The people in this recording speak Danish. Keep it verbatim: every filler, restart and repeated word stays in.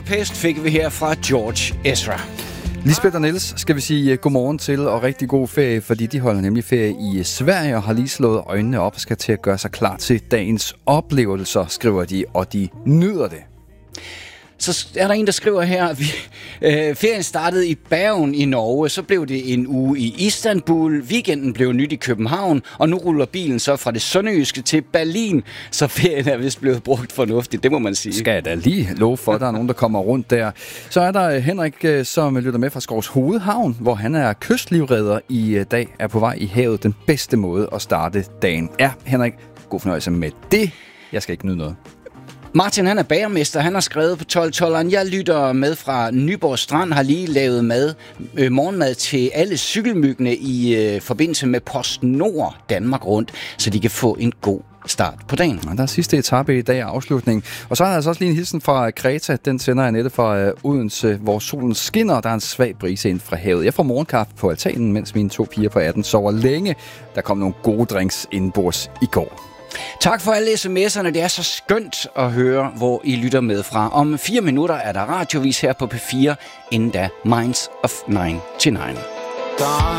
Budapest fik vi her fra George Ezra. Lisbeth og Niels skal vi sige godmorgen til og rigtig god ferie, fordi de holder nemlig ferie i Sverige og har lige slået øjnene op og skal til at gøre sig klar til dagens oplevelser, skriver de, og de nyder det. Så er der en, der skriver her, at vi, øh, ferien startede i Bergen i Norge, så blev det en uge i Istanbul, weekenden blev nyt i København, og nu ruller bilen så fra det sønderjyske til Berlin, så ferien er vist blevet brugt fornuftigt, det må man sige. Skal jeg da lige love for, at der er nogen, der kommer rundt der. Så er der Henrik, som lytter med fra Skovs Hovedhavn, hvor han er kystlivredder i dag, er på vej i havet. Den bedste måde at starte dagen er. Henrik, god fornøjelse med det. Jeg skal ikke nyde noget. Martin, han er bagermester. Han har skrevet på tolv tolveren. Jeg lytter med fra Nyborg Strand, har lige lavet mad, øh, morgenmad til alle cykelmyggene i øh, forbindelse med PostNord Danmark rundt, så de kan få en god start på dagen. Og der er sidste etape i dag af afslutningen. Og så er der altså også lige en hilsen fra Kreta. Den sender jeg netop fra uh, Odense, hvor solen skinner, og der er en svag brise ind fra havet. Jeg får morgenkaffe på altanen, mens mine to piger på atten sover længe. Der kom nogle gode drinks indenbords i går. Tak for alle sms'erne. Det er så skønt at høre, hvor I lytter med fra. Om fire minutter er der radiovis her på P fire, inden da Minds of nine to nine.